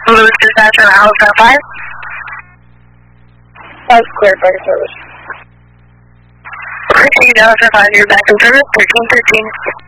Louis Dispatch on Halifax 5. That's cleared back in service. Okay, Halifax 5, you're back in service, 1313.